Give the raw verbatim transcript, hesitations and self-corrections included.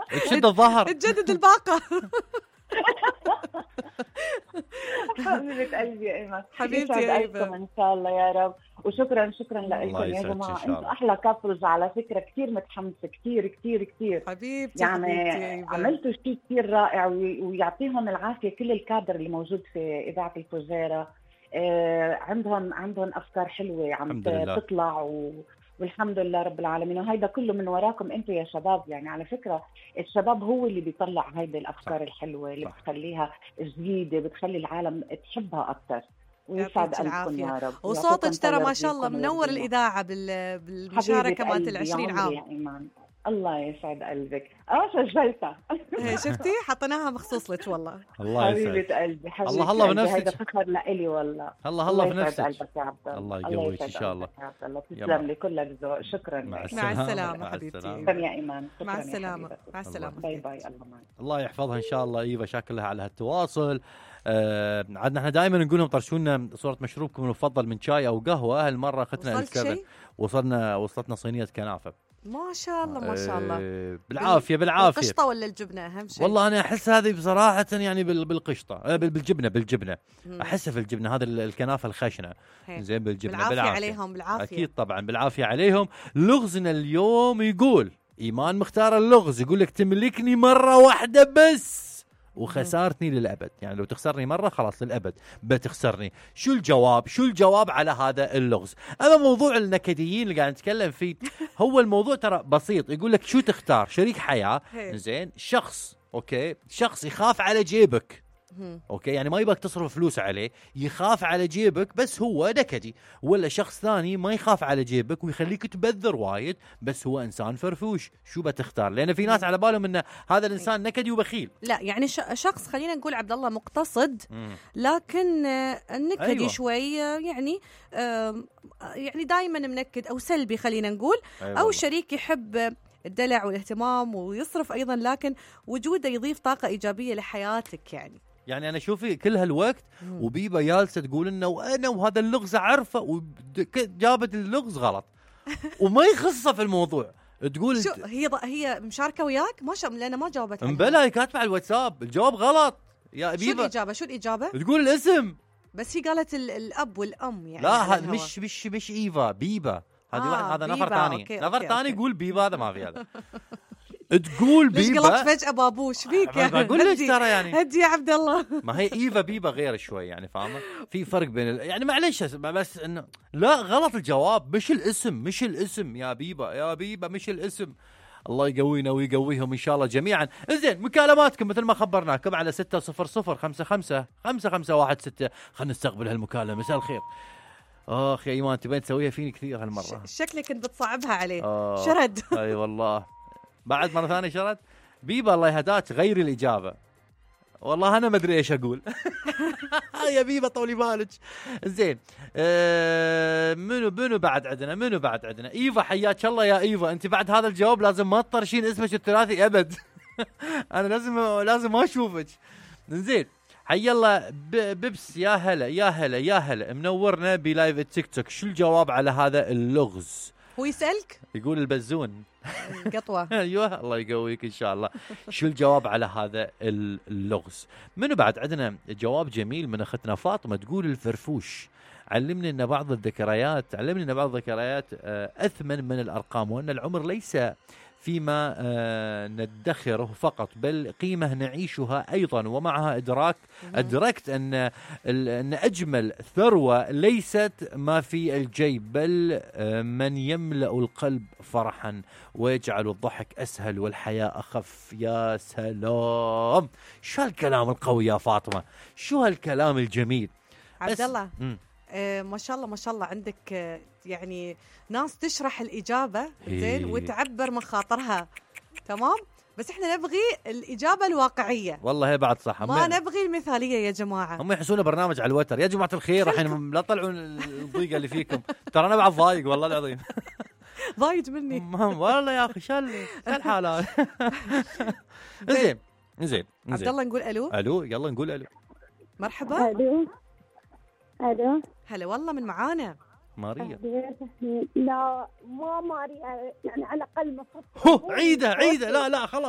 تشد الظهر تجدد الباقة. حبيبة قلبي يا إيمان، حبيبتي يا إيمان، إن شاء الله يا رب. وشكرا شكرا لكم يا جماعة، أنتم أحلى كابلز على فكرة، كتير متحمسة كتير كتير كتير حبيبتي يعني حبيبتي عملتوا شيء كتير رائع، ويعطيهم العافية كل الكادر اللي موجود في إذاعة الفجيرة. آه عندهم عندهم أفكار حلوة عم تطلع و... والحمد لله رب العالمين، وهيدا كله من وراكم انتم يا شباب. يعني على فكرة الشباب هو اللي بيطلع هيدا الأفكار الحلوة اللي بتخليها جديدة، بتخلي العالم تحبها أكتر. ويسعد قلبكم يا رب. وصوتك ترى ما شاء الله منور الإذاعة بالمشاركة مالت العشرين عام. يا إيمان الله يسعد قلبك. اه سجلتها. شفتي حطيناها مخصوص لك والله. الله يسعد حبيبة قلبي حبيبة الله الله بنفسك. هذا فخر لإلي والله. الله الله بنفسك. الله يقويك إن شاء الله. الله تسلم لي كلك ذوق. شكرا. مع السلامة حبيبتي. شكرا يا إيمان. مع السلامة. مع السلامة. باي باي. الله معك. الله يحفظها إن شاء الله. إيفا شاكر لها على هالتواصل. آه عدنا احنا دائما نقول لهم طرشونا صورة مشروبكم المفضل من شاي أو قهوة. هالمرة أخذنا السبن وصلنا وصلتنا صينية كنافة. ما شاء الله ما شاء الله. آه بالعافية بالعافية. القشطة ولا الجبنة أهم شيء؟ والله أنا أحس هذه بصراحة يعني بالقشطة بالجبنة بالجبنة أحسها في الجبنة. هذا الكنافة الخشنة زين بالجبنة بالعافية, بالعافية عليهم بالعافية. أكيد طبعا بالعافية عليهم. لغزنا اليوم يقول إيمان مختار اللغز يقول لك تملكني مرة واحدة بس وخسارتني للأبد. يعني لو تخسرني مرة خلاص للأبد بتخسرني. شو الجواب؟ شو الجواب على هذا اللغز؟ أما موضوع النكديين اللي قاعد نتكلم فيه هو الموضوع ترى بسيط. يقول لك شو تختار؟ شريك حياة زين شخص أوكي شخص يخاف على جيبك اوكي يعني ما يبغاك تصرف فلوس عليه، يخاف على جيبك بس هو نكدي، ولا شخص ثاني ما يخاف على جيبك ويخليك تبذر وايد بس هو انسان فرفوش. شو بتختار؟ لان في ناس على بالهم ان هذا الانسان نكدي وبخيل. لا يعني شخص خلينا نقول عبد الله مقتصد لكن نكدي أيوة. شوي يعني يعني دائما منكد او سلبي خلينا نقول أيوة. او شريك يحب الدلع والاهتمام ويصرف ايضا لكن وجوده يضيف طاقة ايجابية لحياتك. يعني يعني أنا شوفي كل هالوقت وبيبا جالسة تقول إنه وأنا وهذا اللغز أعرفه وجابت اللغز غلط وما يخصها في الموضوع. تقول شو هي هي مشاركة وياك ما شاء لأنه ما جاوبت. مبلا هي كاتبة على الواتساب الجواب غلط يا بيبا. شو الإجابة؟ شو الإجابة؟ تقول الاسم بس هي قالت الأب والأم يعني. لا هذا مش مش مش إيفا بيبا هذه آه واحد هذا نفر ثاني نفر ثاني يقول بيبا هذا ما في هذا. تقول بيبا ليش قلت فجأة بابوش فيك يعني؟ بقول لك ترى يعني هدي يا عبد الله. ما هي إيفا بيبا غير شوي يعني فاهمة في فرق بين ال... يعني معليش بس إنه لا غلط الجواب مش الاسم مش الاسم يا بيبا يا بيبا مش الاسم. الله يقوينا ويقويهم إن شاء الله جميعا. إنزين مكالماتكم مثل ما خبرناكم على ستة صفر صفر خمسة خمسة خمسة خمسة واحد ستة. خلنا نستقبل هالمكالمة. مساء الخير. آخ يا إيمان تبين تسويها فيني كثير هالمرة. شكلك كنت بتصعبها عليه. آه. شرد. أي والله بعد مرة ثانية شرد. بيبا الله يهداك غيري الإجابة. والله أنا ما أدري إيش أقول. يا بيبا طولي بالك. زين أه منو منو بعد عندنا منو بعد عندنا إيفا حياك الله يا إيفا. أنت بعد هذا الجواب لازم ما تطرشين اسمك الثلاثي أبد. أنا لازم لازم ما أشوفك. زين حي الله ببس يا هلا يا هلا يا هلا منورنا بلايف التيك توك. شو الجواب على هذا اللغز؟ هو يسألك يقول البزون قطوة. ايوه الله يقويك ان شاء الله. شو الجواب على هذا اللغز؟ منو بعد عندنا جواب جميل من اختنا فاطمه تقول الفرفوش. علمني ان بعض الذكريات علمني ان بعض الذكريات اثمن من الارقام وان العمر ليس فيما ندخره فقط بل قيمة نعيشها أيضا ومعها إدراك أدركت أن أن أجمل ثروة ليست ما في الجيب بل من يملأ القلب فرحا ويجعل الضحك أسهل والحياة أخف. يا سلام شو هالكلام القوي يا فاطمة شو هالكلام الجميل. عبد الله آه ما شاء الله ما شاء الله عندك آه يعني ناس تشرح الإجابة زين وتعبر مخاطرها تمام بس احنا نبغي الإجابة الواقعية. والله هي بعد صح ما نبغي المثالية يا جماعة. هم يحسون برنامج على الوتر يا جماعة الخير الحين لا تطلعون الضيقة اللي فيكم ترى أنا بعد ضايق والله العظيم. ضايج مني والله يا أخي شلي الحالات. زين زين عبد الله نقول ألو. ألو يلا نقول ألو. مرحبا. ألو ألو هلا والله من معانا ماريا. لا ما ماريا يعني على الأقل مفروض هو عيدة عيدة لا لا خلاص